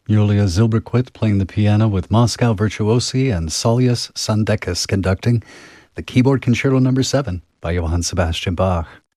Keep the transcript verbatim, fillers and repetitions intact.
Julia Zilberquist playing the piano with Moscow Virtuosi and Saulius Sandekis conducting the keyboard concerto number seven by Johann Sebastian Bach.